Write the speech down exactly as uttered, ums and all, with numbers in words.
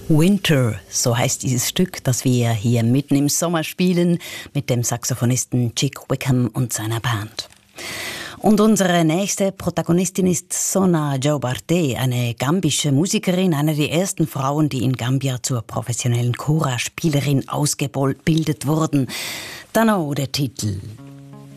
Winter, so heißt dieses Stück, das wir hier mitten im Sommer spielen, mit dem Saxophonisten Chick Wickham und seiner Band. Und unsere nächste Protagonistin ist Sona Diaobarte, eine gambische Musikerin, eine der ersten Frauen, die in Gambia zur professionellen Kora-Spielerin ausgebildet wurden. Dann auch der Titel